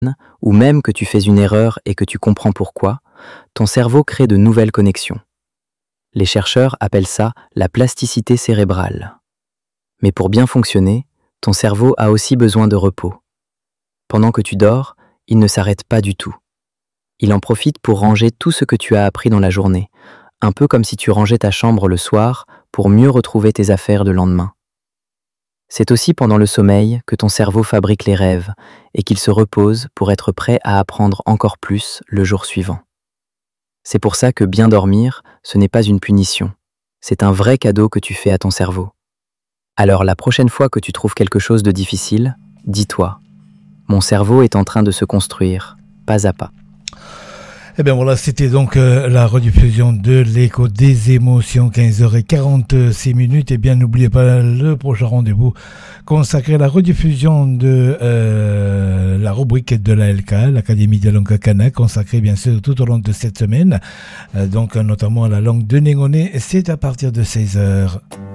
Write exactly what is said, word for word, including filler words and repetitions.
ou même que tu fais une erreur et que tu comprends pourquoi, ton cerveau crée de nouvelles connexions. Les chercheurs appellent ça la plasticité cérébrale. Mais pour bien fonctionner, ton cerveau a aussi besoin de repos. Pendant que tu dors, il ne s'arrête pas du tout. Il en profite pour ranger tout ce que tu as appris dans la journée, un peu comme si tu rangeais ta chambre le soir pour mieux retrouver tes affaires le lendemain. C'est aussi pendant le sommeil que ton cerveau fabrique les rêves et qu'il se repose pour être prêt à apprendre encore plus le jour suivant. C'est pour ça que bien dormir, ce n'est pas une punition. C'est un vrai cadeau que tu fais à ton cerveau. Alors la prochaine fois que tu trouves quelque chose de difficile, dis-toi, mon cerveau est en train de se construire, pas à pas. Eh bien voilà, c'était donc euh, la rediffusion de l'écho des émotions, quinze heures quarante-six minutes. Eh bien n'oubliez pas le prochain rendez-vous consacré à la rediffusion de euh, la rubrique de l'A L K, l'Académie de langue kanak, consacrée bien sûr tout au long de cette semaine, euh, donc notamment à la langue de Négoné. C'est à partir de seize heures.